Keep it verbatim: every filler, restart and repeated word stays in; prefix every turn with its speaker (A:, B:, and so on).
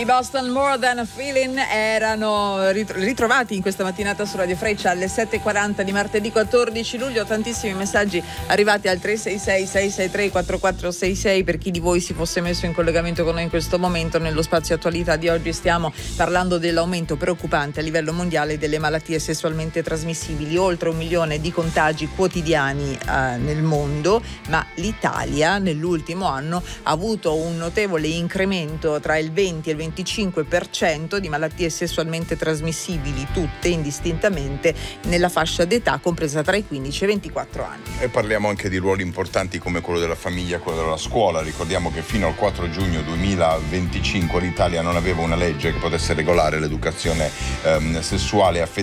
A: I Boston More Than a Feeling erano ritrovati in questa mattinata su Radio Freccia alle sette e quaranta di martedì quattordici luglio. Tantissimi messaggi arrivati al tre sei sei sei sei tre quattro quattro sei sei per chi di voi si fosse messo in collegamento con noi in questo momento. Nello spazio attualità di oggi stiamo parlando dell'aumento preoccupante a livello mondiale delle malattie sessualmente trasmissibili, oltre un milione di contagi quotidiani eh, nel mondo, ma l'Italia nell'ultimo anno ha avuto un notevole incremento tra il venti e il venticinque per cento di malattie sessualmente trasmissibili, tutte indistintamente nella fascia d'età compresa tra i quindici e i ventiquattro anni.
B: E parliamo anche di ruoli importanti come quello della famiglia, quello della scuola. Ricordiamo che fino al quattro giugno duemilaventicinque l'Italia non aveva una legge che potesse regolare l'educazione ehm, sessuale e affettiva